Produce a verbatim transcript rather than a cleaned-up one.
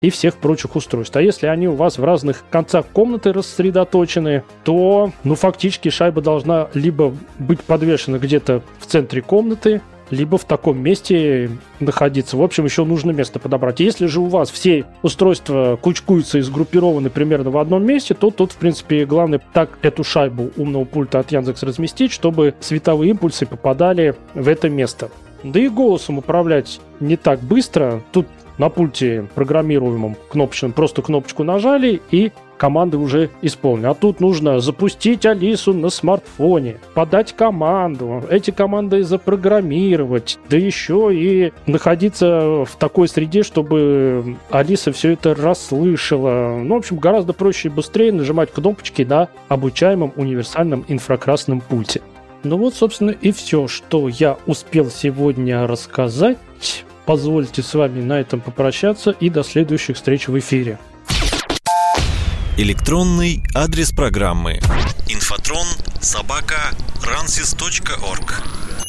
и всех прочих устройств. А если они у вас в разных концах комнаты рассредоточены, то, ну, фактически шайба должна либо быть подвешена где-то в центре комнаты, либо в таком месте находиться. В общем, еще нужно место подобрать. Если же у вас все устройства кучкуются и сгруппированы примерно в одном месте, то тут, в принципе, главное так эту шайбу умного пульта от Яндекс разместить, чтобы световые импульсы попадали в это место. Да и голосом управлять не так быстро. Тут на пульте программируемом кнопочном просто кнопочку нажали, и команды уже исполнены. А тут нужно запустить Алису на смартфоне, подать команду, эти команды запрограммировать, да еще и находиться в такой среде, чтобы Алиса все это расслышала. Ну, в общем, гораздо проще и быстрее нажимать кнопочки на обучаемом универсальном инфракрасном пульте. Ну вот, собственно, и все, что я успел сегодня рассказать. Позвольте с вами на этом попрощаться и до следующих встреч в эфире. Электронный адрес программы: инфотрон собака рансис точка орг.